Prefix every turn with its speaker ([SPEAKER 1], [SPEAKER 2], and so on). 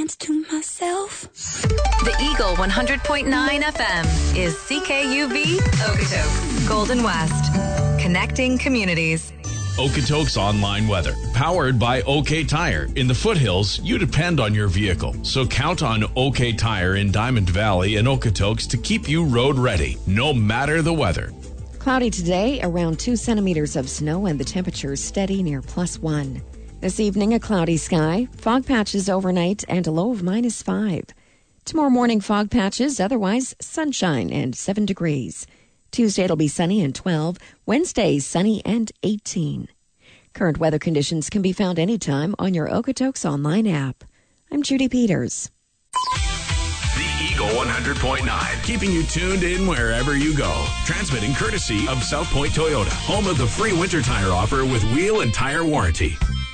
[SPEAKER 1] dance to myself.
[SPEAKER 2] The Eagle 100.9 FM is CKUV Okotoks, Golden West. Connecting communities.
[SPEAKER 3] Okotoks online weather, powered by OK Tire. In the foothills, you depend on your vehicle, so count on OK Tire in Diamond Valley and Okotoks to keep you road ready, no matter the weather.
[SPEAKER 4] Cloudy today, around 2 centimeters of snow, and the temperature steady near +1. This evening, a cloudy sky, fog patches overnight, and a low of -5. Tomorrow morning, fog patches, otherwise sunshine and 7 degrees. Tuesday, it'll be sunny and 12. Wednesday, sunny and 18. Current weather conditions can be found anytime on your Okotoks online app. I'm Judy Peters.
[SPEAKER 3] The Eagle 100.9, keeping you tuned in wherever you go. Transmitting courtesy of South Point Toyota, home of the free winter tire offer with wheel and tire warranty.